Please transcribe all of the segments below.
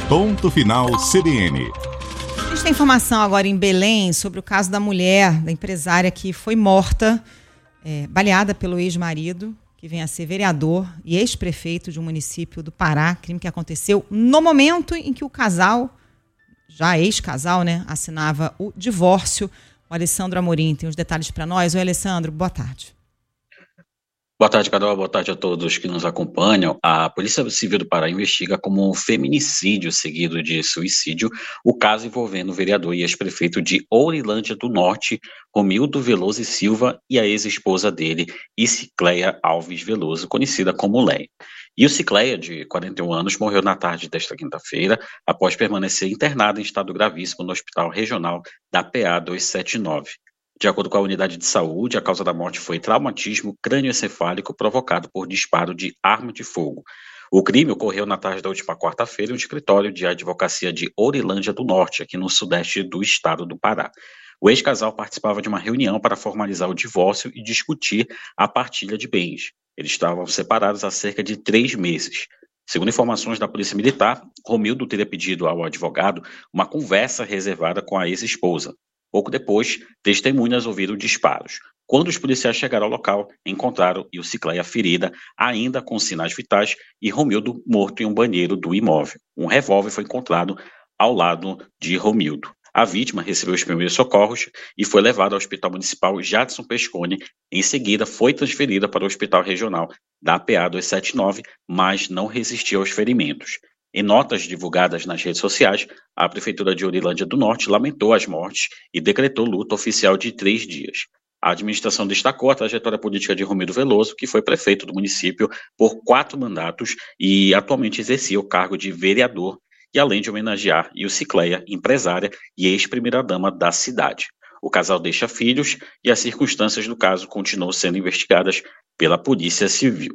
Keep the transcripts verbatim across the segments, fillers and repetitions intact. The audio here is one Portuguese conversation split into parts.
Ponto Final C B N. A gente tem informação agora em Belém sobre o caso da mulher, da empresária que foi morta, é, baleada pelo ex-marido, que vem a ser vereador e ex-prefeito de um município do Pará, crime que aconteceu no momento em que o casal, já ex-casal, né, assinava o divórcio. O Alessandro Amorim tem os detalhes para nós. Oi, Alessandro, boa tarde. Boa tarde, Carol. Boa tarde a todos que nos acompanham. A Polícia Civil do Pará investiga como um feminicídio seguido de suicídio o caso envolvendo o vereador e ex-prefeito de Ourilândia do Norte, Romildo Veloso e Silva, e a ex-esposa dele, Isicleia Alves Veloso, conhecida como Leia. E o Isicleia, de quarenta e um anos, morreu na tarde desta quinta-feira após permanecer internado em estado gravíssimo no Hospital Regional da P A duzentos e setenta e nove. De acordo com a unidade de saúde, a causa da morte foi traumatismo crânioencefálico provocado por disparo de arma de fogo. O crime ocorreu na tarde da última quarta-feira em um escritório de advocacia de Ourilândia do Norte, aqui no sudeste do estado do Pará. O ex-casal participava de uma reunião para formalizar o divórcio e discutir a partilha de bens. Eles estavam separados há cerca de três meses. Segundo informações da Polícia Militar, Romildo teria pedido ao advogado uma conversa reservada com a ex-esposa. Pouco depois, testemunhas ouviram disparos. Quando os policiais chegaram ao local, encontraram Isicleia ferida, ainda com sinais vitais, e Romildo morto em um banheiro do imóvel. Um revólver foi encontrado ao lado de Romildo. A vítima recebeu os primeiros socorros e foi levada ao Hospital Municipal Jadson Pescone. Em seguida, foi transferida para o Hospital Regional da P A duzentos e setenta e nove, mas não resistiu aos ferimentos. Em notas divulgadas nas redes sociais, a Prefeitura de Ourilândia do Norte lamentou as mortes e decretou luto oficial de três dias. A administração destacou a trajetória política de Romildo Veloso, que foi prefeito do município por quatro mandatos e atualmente exercia o cargo de vereador, e além de homenagear Isicleia, empresária e ex-primeira-dama da cidade. O casal deixa filhos e as circunstâncias do caso continuam sendo investigadas pela Polícia Civil.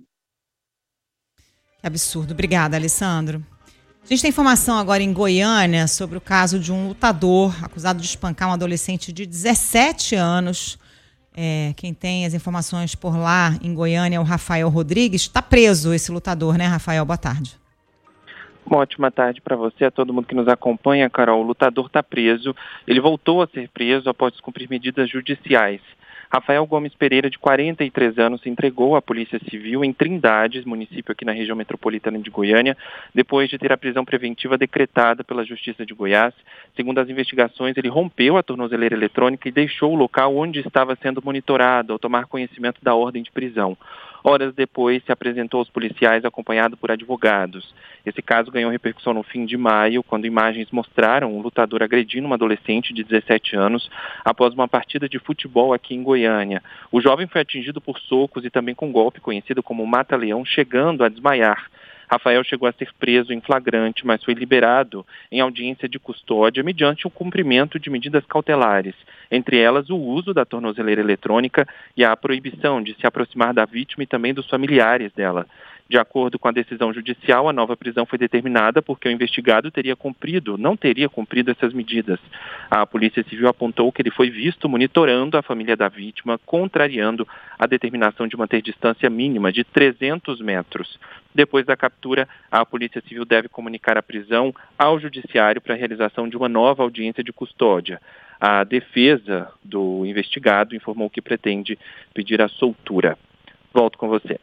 Que absurdo. Obrigada, Alessandro. A gente tem informação agora em Goiânia sobre o caso de um lutador acusado de espancar um adolescente de dezessete anos. É, quem tem as informações por lá em Goiânia é o Rafael Rodrigues. Está preso esse lutador, né, Rafael? Boa tarde. Uma ótima tarde para você, a todo mundo que nos acompanha, Carol. O lutador está preso. Ele voltou a ser preso após cumprir medidas judiciais. Rafael Gomes Pereira, de quarenta e três anos, se entregou à Polícia Civil em Trindade, município aqui na região metropolitana de Goiânia, depois de ter a prisão preventiva decretada pela Justiça de Goiás. Segundo as investigações, ele rompeu a tornozeleira eletrônica e deixou o local onde estava sendo monitorado ao tomar conhecimento da ordem de prisão. Horas depois, se apresentou aos policiais acompanhado por advogados. Esse caso ganhou repercussão no fim de maio, quando imagens mostraram um lutador agredindo uma adolescente de dezessete anos após uma partida de futebol aqui em Goiânia. O jovem foi atingido por socos e também com um golpe conhecido como mata-leão, chegando a desmaiar. Rafael chegou a ser preso em flagrante, mas foi liberado em audiência de custódia mediante o cumprimento de medidas cautelares, entre elas o uso da tornozeleira eletrônica e a proibição de se aproximar da vítima e também dos familiares dela. De acordo com a decisão judicial, a nova prisão foi determinada porque o investigado teria cumprido, não teria cumprido essas medidas. A Polícia Civil apontou que ele foi visto monitorando a família da vítima, contrariando a determinação de manter distância mínima de trezentos metros. Depois da captura, a Polícia Civil deve comunicar a prisão ao Judiciário para a realização de uma nova audiência de custódia. A defesa do investigado informou que pretende pedir a soltura. Volto com você.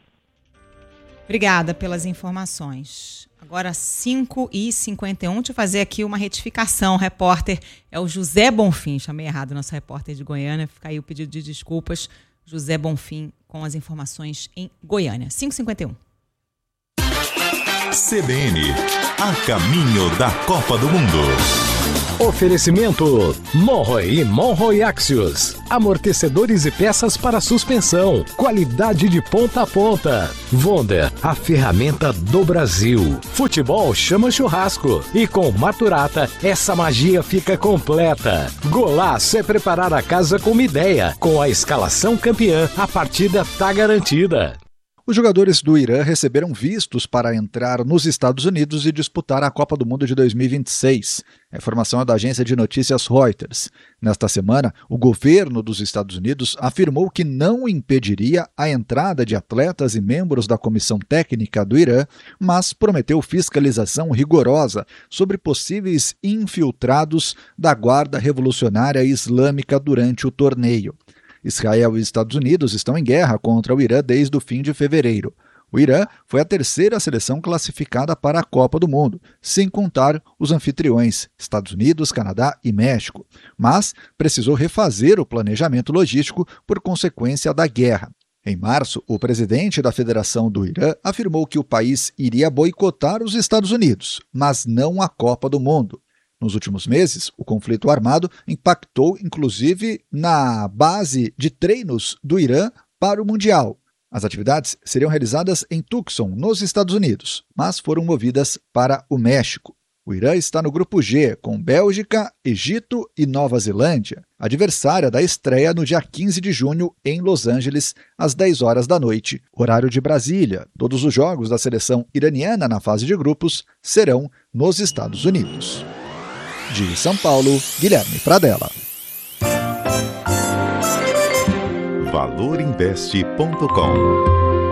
Obrigada pelas informações. Agora cinco e cinquenta e um, deixa eu fazer aqui uma retificação. O repórter é o José Bonfim, chamei errado o nosso repórter de Goiânia, fica aí o pedido de desculpas. José Bonfim com as informações em Goiânia. cinco e cinquenta e um. C B N, a caminho da Copa do Mundo. Oferecimento Monroe e Monroe Axios. Amortecedores e peças para suspensão. Qualidade de ponta a ponta. Wonder, a ferramenta do Brasil. Futebol chama churrasco. E com Maturata, essa magia fica completa. Golaço é preparar a casa com uma ideia. Com a escalação campeã, a partida tá garantida. Os jogadores do Irã receberam vistos para entrar nos Estados Unidos e disputar a Copa do Mundo de dois mil e vinte e seis. A informação é da agência de notícias Reuters. Nesta semana, o governo dos Estados Unidos afirmou que não impediria a entrada de atletas e membros da comissão técnica do Irã, mas prometeu fiscalização rigorosa sobre possíveis infiltrados da Guarda Revolucionária Islâmica durante o torneio. Israel e Estados Unidos estão em guerra contra o Irã desde o fim de fevereiro. O Irã foi a terceira seleção classificada para a Copa do Mundo, sem contar os anfitriões, Estados Unidos, Canadá e México, mas precisou refazer o planejamento logístico por consequência da guerra. Em março, o presidente da Federação do Irã afirmou que o país iria boicotar os Estados Unidos, mas não a Copa do Mundo. Nos últimos meses, o conflito armado impactou, inclusive, na base de treinos do Irã para o Mundial. As atividades seriam realizadas em Tucson, nos Estados Unidos, mas foram movidas para o México. O Irã está no grupo G, com Bélgica, Egito e Nova Zelândia, adversária da estreia no dia quinze de junho em Los Angeles, às dez horas da noite, horário de Brasília. Todos os jogos da seleção iraniana na fase de grupos serão nos Estados Unidos. De São Paulo, Guilherme Pradella. valor invest ponto com